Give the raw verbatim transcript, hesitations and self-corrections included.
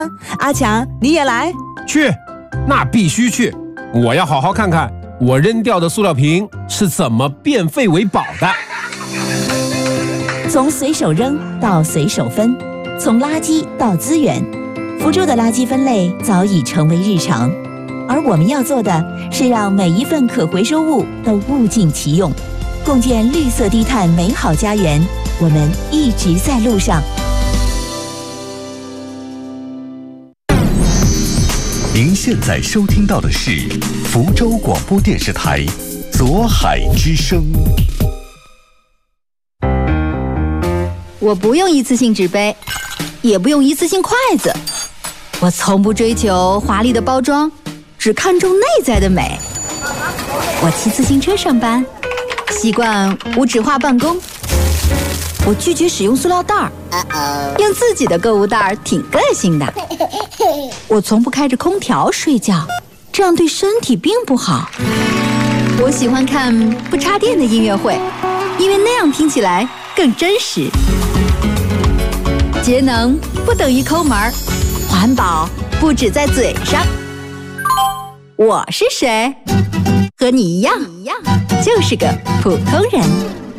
阿强，你也来？ 去，那必须去！我要好好看看我扔掉的塑料瓶是怎么变废为宝的。 从随手扔到随手分，从垃圾到资源，福州的垃圾分类早已成为日常。而我们要做的是让每一份可回收物都物尽其用，共建绿色低碳美好家园。我们一直在路上。 您现在收听到的是福州广播电视台左海之声。 我不用一次性纸杯，也不用一次性筷子，我从不追求华丽的包装，只看重内在的美。我骑自行车上班，习惯无纸化办公。我拒绝使用塑料袋儿，用自己的购物袋儿挺个性的。我从不开着空调睡觉，这样对身体并不好。我喜欢看不插电的音乐会，因为那样听起来更真实。节能不等于抠门儿，环保不只在嘴上。我是谁？和你一样，就是个普通人。